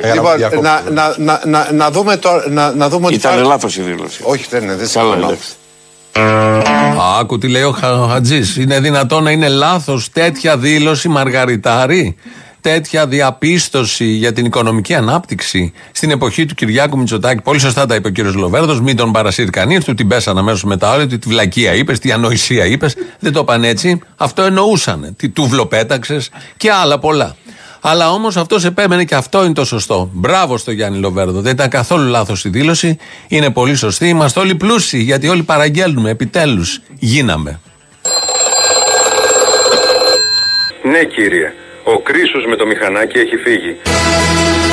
Λοιπόν, να δούμε τώρα. Ήταν λάθος η δήλωση. Όχι, δεν συμφωνώ. Άκου τι λέει ο Χατζής. Είναι δυνατόν να είναι λάθος τέτοια δήλωση, Μαργαριτάρη, τέτοια διαπίστωση για την οικονομική ανάπτυξη στην εποχή του Κυριάκου Μητσοτάκη? Πολύ σωστά τα είπε ο κύριος Λοβέρδος. Μην τον παρασύρει κανείς, του την πέσανε αμέσως μετά όλοι. Τι βλακεία είπες, τι ανοησία είπες. Δεν το είπαν έτσι. Αυτό εννοούσανε. Τι τούβλο πέταξες και άλλα πολλά. Αλλά όμως αυτός επέμενε και αυτό είναι το σωστό. Μπράβο στο Γιάννη Λοβέρδο. Δεν ήταν καθόλου λάθος η δήλωση. Είναι πολύ σωστή. Είμαστε όλοι πλούσιοι γιατί όλοι παραγγέλνουμε. Επιτέλους γίναμε. Ναι, κύριε. Ο Κρίσος με το μηχανάκι έχει φύγει.